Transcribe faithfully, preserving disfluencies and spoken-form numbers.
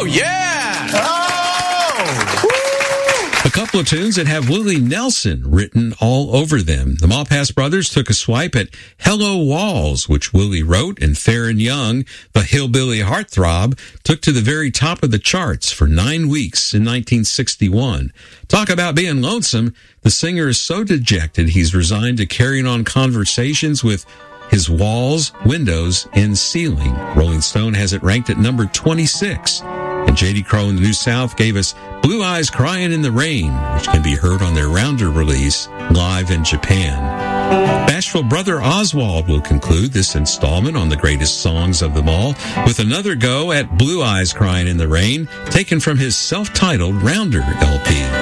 Oh, yeah! Oh! A couple of tunes that have Willie Nelson written all over them. The Malpass Brothers took a swipe at Hello Walls, which Willie wrote, and Theron Young, the hillbilly heartthrob, took to the very top of the charts for nine weeks in nineteen sixty-one. Talk about being lonesome. The singer is so dejected he's resigned to carrying on conversations with his walls, windows, and ceiling. Rolling Stone has it ranked at number twenty-six. And J D Crowe in the New South gave us Blue Eyes Crying in the Rain, which can be heard on their Rounder release live in Japan. Bashful Brother Oswald will conclude this installment on the greatest songs of them all with another go at Blue Eyes Crying in the Rain, taken from his self-titled Rounder L P.